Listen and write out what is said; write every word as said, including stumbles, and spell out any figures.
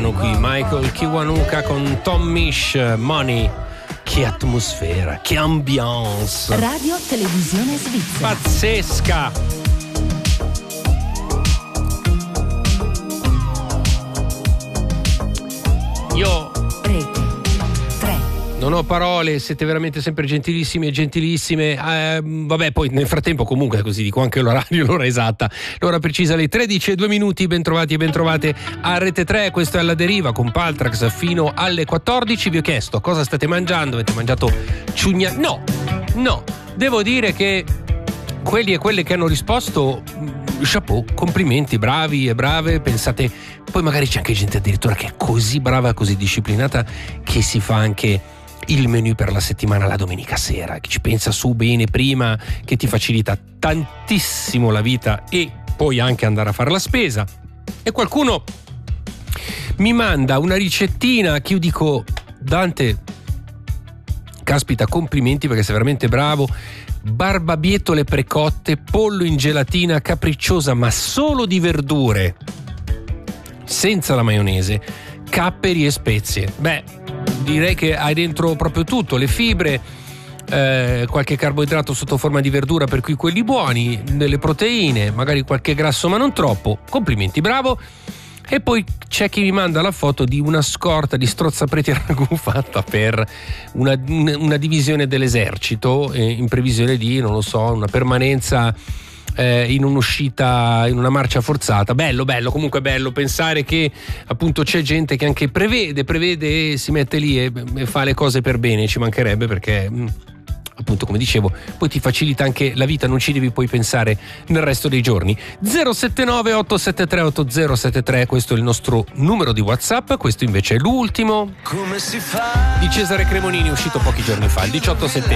italiano qui, Michael Kiwanuka con Tom Misch, Money. Che atmosfera, che ambiance. Radio Televisione Svizzera. Pazzesca. Io Rete tre. non ho parole, siete veramente sempre gentilissimi e gentilissime. Eh, vabbè, poi nel frattempo comunque così dico anche l'orario, l'ora esatta, l'ora precisa, le tredici e due minuti. Bentrovati e bentrovate a Rete tre, questo è Alla Deriva con Paltrax fino alle quattordici. Vi ho chiesto cosa state mangiando, avete mangiato ciugna? No, no, devo dire che quelli e quelle che hanno risposto, chapeau, complimenti, bravi e brave, pensate, poi magari c'è anche gente addirittura che è così brava, così disciplinata che si fa anche il menù per la settimana la domenica sera, che ci pensa su bene prima, che ti facilita tantissimo la vita e poi anche andare a fare la spesa. E qualcuno mi manda una ricettina che io dico: Dante, caspita, complimenti perché sei veramente bravo. Barbabietole precotte, pollo in gelatina capricciosa ma solo di verdure, senza la maionese, capperi e spezie. Beh, direi che hai dentro proprio tutto, le fibre, eh, qualche carboidrato sotto forma di verdura, per cui quelli buoni, delle proteine, magari qualche grasso ma non troppo. Complimenti, bravo. E poi c'è chi mi manda la foto di una scorta di strozzapreti a ragù fatta per una, una divisione dell'esercito, eh, in previsione di, non lo so, una permanenza eh, in un'uscita, in una marcia forzata. Bello, bello, comunque bello pensare che appunto c'è gente che anche prevede, prevede e si mette lì e, e fa le cose per bene, ci mancherebbe, perché mh, appunto, come dicevo, poi ti facilita anche la vita, non ci devi poi pensare nel resto dei giorni. zero sette nove otto sette tre otto zero sette tre, questo è il nostro numero di WhatsApp. Questo invece è l'ultimo di Cesare Cremonini, uscito pochi giorni fa, il diciotto settembre.